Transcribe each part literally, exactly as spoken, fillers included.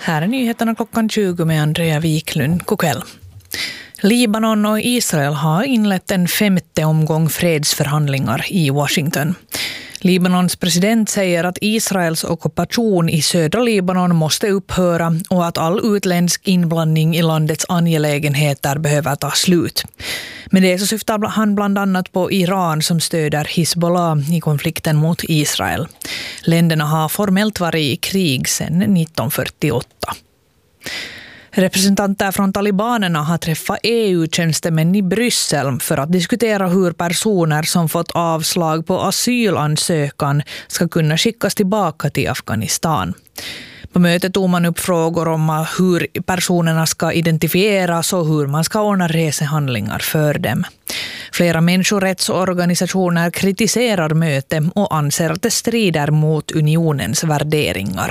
Här är nyheterna klockan tjugo med Andrea Wiklund. God kväll. Libanon och Israel har inlett en femte omgång fredsförhandlingar i Washington. Libanons president säger att Israels ockupation i södra Libanon måste upphöra och att all utländsk inblandning i landets angelägenheter behöver ta slut. Med det så syftar han bland annat på Iran som stöder Hizbollah i konflikten mot Israel. Länderna har formellt varit i krig sedan nitton fyrtioåtta. Representanter från talibanerna har träffat E U-tjänstemän i Bryssel för att diskutera hur personer som fått avslag på asylansökan ska kunna skickas tillbaka till Afghanistan. På mötet tog man upp frågor om hur personerna ska identifieras och hur man ska ordna resehandlingar för dem. Flera människorättsorganisationer kritiserar mötet och anser att det strider mot unionens värderingar.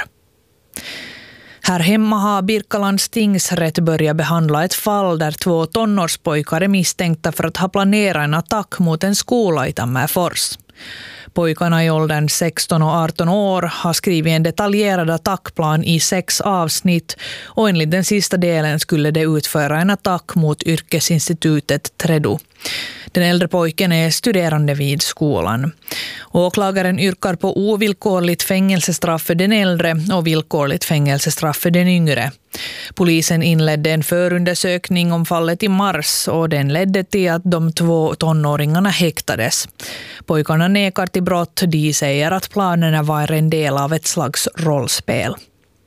Här hemma har Birkalands tingsrätt börjat behandla ett fall där två tonårspojkar är misstänkta för att ha planerat en attack mot en skola i Tammerfors. Pojkarna i åldern sexton och arton år har skrivit en detaljerad attackplan i sex avsnitt och enligt den sista delen skulle de utföra en attack mot yrkesinstitutet Tredo. Den äldre pojken är studerande vid skolan. Åklagaren yrkar på ovillkorligt fängelsestraff för den äldre och villkorligt fängelsestraff för den yngre. Polisen inledde en förundersökning om fallet i mars och den ledde till att de två tonåringarna häktades. Pojkarna nekar till brott. De säger att planerna var en del av ett slags rollspel.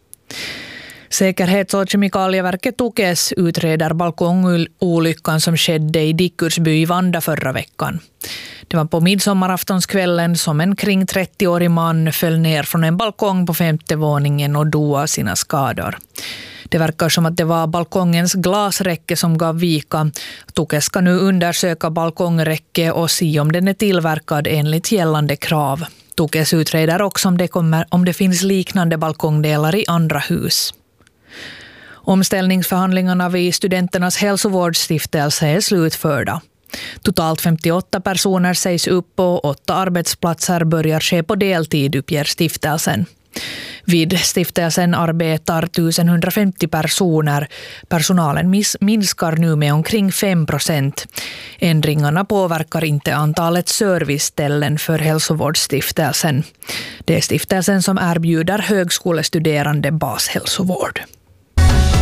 Säkerhets- och kemikalieverket Tukes utreder balkongolyckan som skedde i Dickursby i Vanda förra veckan. Det var på midsommaraftonskvällen som en kring trettio-årig man föll ner från en balkong på femte våningen och dog av sina skador. Det verkar som att det var balkongens glasräcke som gav vika. Tuke ska nu undersöka balkongräcke och se om den är tillverkad enligt gällande krav. Tukes utreder också om det, kommer, om det finns liknande balkongdelar i andra hus. Omställningsförhandlingarna vid Studenternas hälsovårdsstiftelse är slutförda. Totalt femtioåtta personer sägs upp och åtta arbetsplatser börjar ske på deltid, uppger stiftelsen. Vid stiftelsen arbetar tusenhundrafemtio personer. Personalen mis- minskar nu med omkring fem procent. Ändringarna påverkar inte antalet serviceställen för hälsovårdsstiftelsen. Det är stiftelsen som erbjuder högskolestuderande bashälsovård.